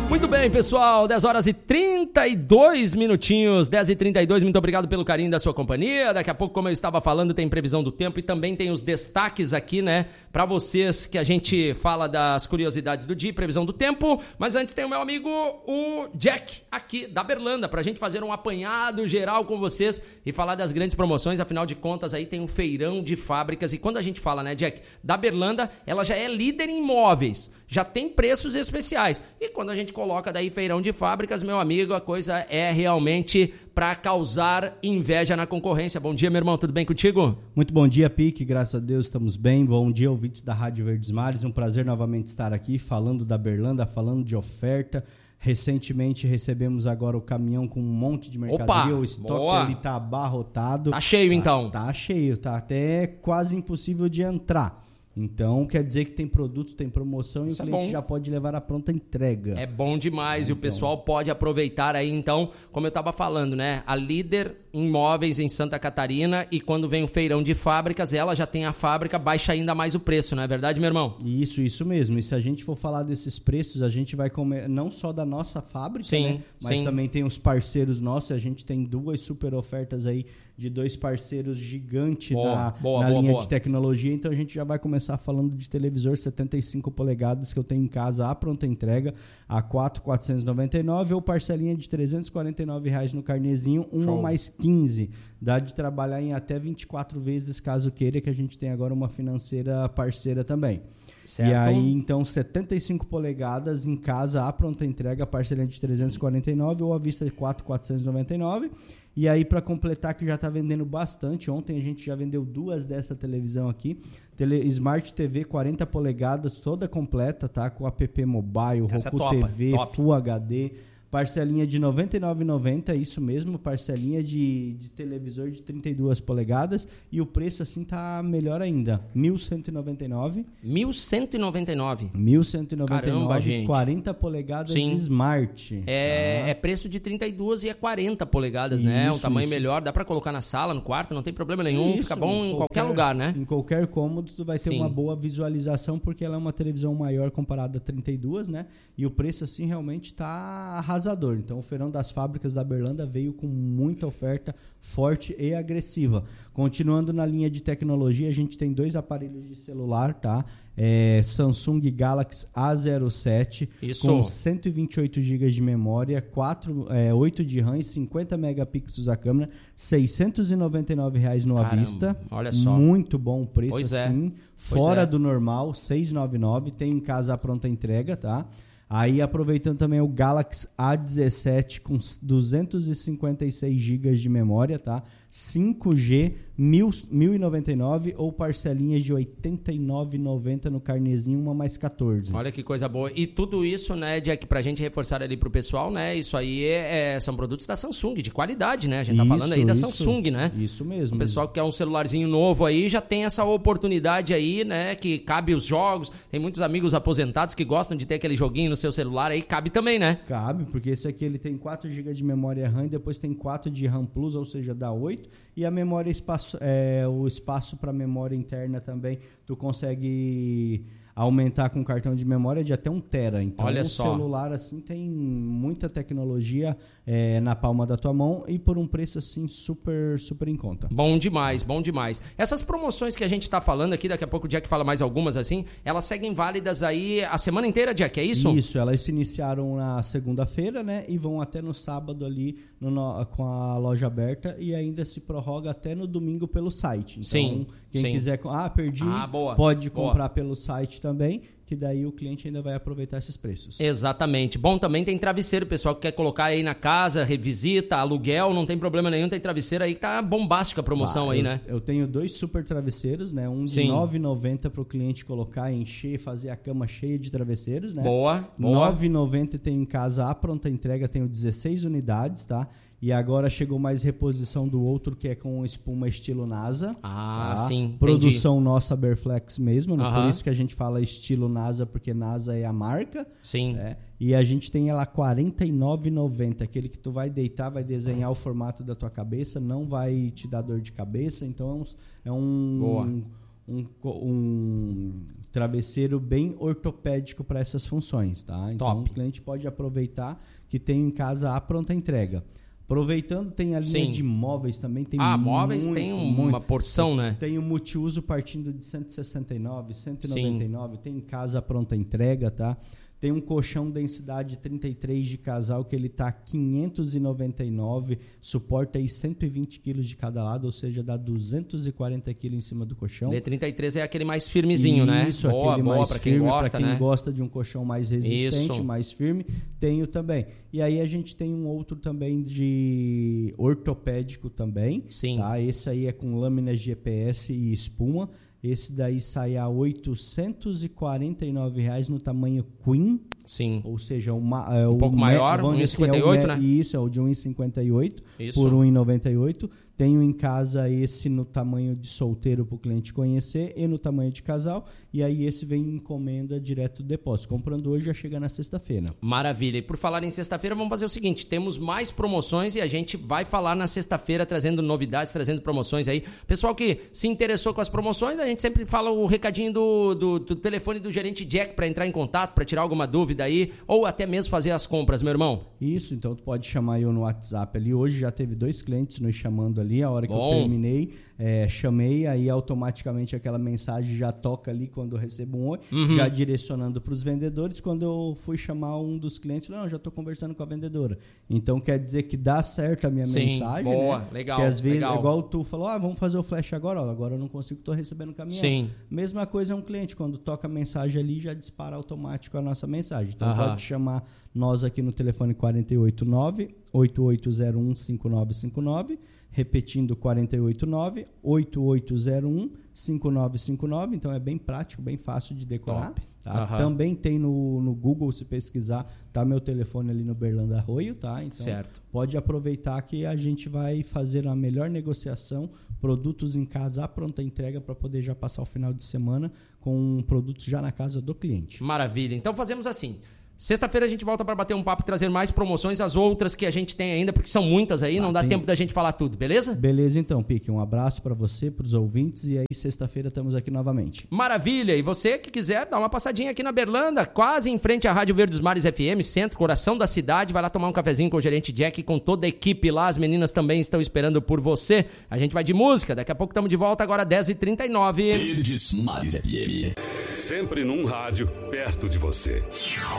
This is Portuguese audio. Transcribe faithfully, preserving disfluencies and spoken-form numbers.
Muito bem, pessoal, dez horas e trinta e dois minutinhos, dez e trinta e dois, muito obrigado pelo carinho da sua companhia. Daqui a pouco, como eu estava falando, tem previsão do tempo e também tem os destaques aqui, né, para vocês, que a gente fala das curiosidades do dia, previsão do tempo. Mas antes tem o meu amigo, o Jack, aqui da Berlanda, pra gente fazer um apanhado geral com vocês e falar das grandes promoções. Afinal de contas, aí tem um feirão de fábricas e quando a gente fala, né, Jack, da Berlanda, ela já é líder em imóveis, já tem preços especiais. E quando a gente coloca daí feirão de fábricas, meu amigo, a coisa é realmente para causar inveja na concorrência. Bom dia, meu irmão, tudo bem contigo? Muito bom dia, Pique, graças a Deus estamos bem. Bom dia, ouvintes da Rádio Verdes Mares, um prazer novamente estar aqui falando da Berlanda, falando de oferta. Recentemente recebemos agora o caminhão com um monte de mercadoria. Opa, o estoque boa. Ali tá abarrotado. Tá cheio, tá, então? Tá cheio, tá até quase impossível de entrar. Então, quer dizer que tem produto, tem promoção e Isso o cliente é já pode levar a pronta entrega. É bom demais então. E o pessoal pode aproveitar aí, então, como eu estava falando, né? A líder em imóveis em Santa Catarina e quando vem o feirão de fábricas, ela já tem a fábrica, baixa ainda mais o preço, não é verdade, meu irmão? Isso, isso mesmo. E se a gente for falar desses preços, a gente vai comer não só da nossa fábrica, sim, né? Mas sim. também tem os parceiros nossos. A gente tem duas super ofertas aí de dois parceiros gigantes boa, na, boa, na boa, linha boa. de tecnologia. Então a gente já vai começar falando de televisor setenta e cinco polegadas que eu tenho em casa à pronta entrega a quatro mil quatrocentos e noventa e nove reais ou parcelinha de trezentos e quarenta e nove reais no carnezinho, um ou mais quinze. Dá de trabalhar em até vinte e quatro vezes caso queira, que a gente tem agora uma financeira parceira também. Certo. E aí, então, setenta e cinco polegadas em casa à pronta entrega, parcelinha de trezentos e quarenta e nove ou à vista de quatro mil quatrocentos e noventa e nove. E aí, para completar, que já está vendendo bastante. Ontem a gente já vendeu duas dessa televisão aqui. Tele, Smart T V quarenta polegadas, toda completa, tá? Com app mobile, Essa Roku topa, T V, top. Full H D. Parcelinha de noventa e nove reais e noventa centavos, isso mesmo, parcelinha de, de televisor de trinta e duas polegadas e o preço assim tá melhor ainda, mil cento e noventa e nove reais. mil cento e noventa e nove reais? mil cento e noventa e nove reais, Caramba, gente. quarenta polegadas Sim. Smart. É, tá? é preço de trinta e duas e é quarenta polegadas, isso, né? Um tamanho isso. melhor, dá pra colocar na sala, no quarto, não tem problema nenhum, isso, fica bom em qualquer, qualquer lugar, né? Em qualquer cômodo tu vai ter Sim. uma boa visualização, porque ela é uma televisão maior comparada a trinta e duas, né? E o preço assim realmente tá arrasador. Então o feirão das fábricas da Berlanda veio com muita oferta forte e agressiva. Continuando na linha de tecnologia, a gente tem dois aparelhos de celular, tá? É, Samsung Galaxy A zero sete Isso. com cento e vinte e oito gigas de memória, quatro, é, oito de RAM e cinquenta megapixels a câmera, seiscentos e noventa e nove reais no Caramba, à vista. Olha só. Muito bom o preço, pois assim. É. Fora é. do normal, seiscentos e noventa e nove reais. Tem em casa a pronta entrega, tá? Aí, aproveitando também o Galaxy A dezessete com duzentos e cinquenta e seis gigas de memória, tá? cinco G, mil e noventa e nove reais ou parcelinhas de oitenta e nove reais e noventa centavos no carnezinho, uma mais quatorze. Olha que coisa boa. E tudo isso, né, Jack, pra gente reforçar ali pro pessoal, né, isso aí é, é, são produtos da Samsung, de qualidade, né? A gente tá isso, falando aí da isso, Samsung, né? Isso mesmo. O pessoal que quer um celularzinho novo aí já tem essa oportunidade aí, né, que cabe os jogos. Tem muitos amigos aposentados que gostam de ter aquele joguinho no seu celular aí, cabe também, né? Cabe, porque esse aqui ele tem quatro gigas de memória RAM e depois tem quatro de RAM Plus, ou seja, dá oito. E a memória espaço, é, o espaço para memória interna também, tu consegue aumentar com cartão de memória de até um tera. Então, Olha o só. celular assim tem muita tecnologia é, na palma da tua mão e por um preço assim super, super em conta. Bom demais, bom demais. Essas promoções que a gente está falando aqui, daqui a pouco o Jack fala mais algumas assim, elas seguem válidas aí a semana inteira, Jack, é isso? Isso, elas se iniciaram na segunda-feira, né, e vão até no sábado ali no, no, com a loja aberta e ainda se prorroga até no domingo pelo site. Então, sim, quem sim. quiser, ah, perdi, ah, boa, pode boa. comprar pelo site também, que daí o cliente ainda vai aproveitar esses preços. Exatamente. Bom, também tem travesseiro, pessoal que quer colocar aí na casa, revisita, aluguel, não tem problema nenhum, tem travesseiro aí que tá bombástica a promoção ah, aí, eu, né? Eu tenho dois super travesseiros, né? Um de nove reais e noventa centavos para o cliente colocar, encher, fazer a cama cheia de travesseiros, né? Boa, boa. nove reais e noventa centavos tem em casa a pronta entrega, tenho dezesseis unidades, tá? E agora chegou mais reposição do outro, que é com espuma estilo NASA. Ah, tá? sim, Produção entendi. nossa Berflex mesmo, né? Uh-huh. Por isso que a gente fala estilo NASA, porque NASA é a marca. Sim. Né? E a gente tem ela quarenta e nove reais e noventa centavos, aquele que tu vai deitar, vai desenhar o formato da tua cabeça, não vai te dar dor de cabeça, então é um... É um Boa. um, um travesseiro bem ortopédico para essas funções, tá? Então Top. O cliente pode aproveitar que tem em casa a pronta entrega. Aproveitando, tem a linha Sim. de móveis também. Tem ah, móveis muito, tem um, muito. uma porção, né? Tem o multiuso partindo de cento e sessenta e nove, cento e noventa e nove. Sim. Tem em casa a pronta entrega, tá? Tem um colchão densidade trinta e três de casal que ele está quinhentos e noventa e nove, suporta aí cento e vinte quilos de cada lado, ou seja, dá duzentos e quarenta quilos em cima do colchão. D trinta e três é aquele mais firmezinho, Isso, né? Isso, boa, aquele boa mais para quem quem gosta, pra quem né? gosta de um colchão mais resistente, Isso. mais firme, tenho também. E aí a gente tem um outro também de ortopédico também. Sim. Tá? Esse aí é com lâminas G P S e espuma. Esse daí sai a oitocentos e quarenta e nove reais no tamanho Queen. Sim. Ou seja, uma, é, um o pouco maior, um metro e cinquenta e oito, assim, é né? Isso, é o de um e cinquenta e oito Isso. por um e noventa e oito. Tenho em casa esse no tamanho de solteiro para o cliente conhecer e no tamanho de casal. E aí esse vem em encomenda direto do depósito. Comprando hoje já chega na sexta-feira. Maravilha. E por falar em sexta-feira, vamos fazer o seguinte. Temos mais promoções e a gente vai falar na sexta-feira trazendo novidades, trazendo promoções aí. Pessoal que se interessou com as promoções, a gente sempre fala o recadinho do, do, do telefone do gerente Jack para entrar em contato, para tirar alguma dúvida aí, ou até mesmo fazer as compras, meu irmão. Isso, então tu pode chamar eu no WhatsApp ali. Hoje já teve dois clientes nos chamando ali, a hora que Bom. eu terminei, é, chamei, aí automaticamente aquela mensagem já toca ali quando eu recebo um oi, uhum. já direcionando para os vendedores. Quando eu fui chamar um dos clientes, não, já estou conversando com a vendedora. Então quer dizer que dá certo a minha Sim, mensagem, boa, né? legal, que às vezes, legal. igual tu falou, ah, vamos fazer o flash agora, ó, agora eu não consigo, estou recebendo caminhão. Sim. Mesma coisa é um cliente, quando toca a mensagem ali, já dispara automático a nossa mensagem. Então uhum. pode chamar nós aqui no telefone quatro oito nove, oito oito zero um, cinco nove cinco nove, repetindo quatro oito nove, oito oito zero um, cinco nove cinco nove, então é bem prático, bem fácil de decorar. Tá? Uhum. Também tem no, no Google, se pesquisar, tá meu telefone ali no Berlanda Arroio, tá? Então certo. Pode aproveitar que a gente vai fazer a melhor negociação, produtos em casa, a pronta entrega para poder já passar o final de semana com produtos já na casa do cliente. Maravilha, então fazemos assim. Sexta-feira a gente volta para bater um papo e trazer mais promoções, as outras que a gente tem ainda, porque são muitas aí, ah, não dá tem... tempo da gente falar tudo, beleza? Beleza então, Pique. Um abraço para você, para os ouvintes, e aí sexta-feira estamos aqui novamente. Maravilha! E você que quiser dar uma passadinha aqui na Berlanda, quase em frente à Rádio Verdes Mares F M, centro, coração da cidade, vai lá tomar um cafezinho com o gerente Jack, com toda a equipe lá, as meninas também estão esperando por você. A gente vai de música, daqui a pouco estamos de volta, agora dez e trinta e nove. Verdes Mares F M. Sempre num rádio perto de você.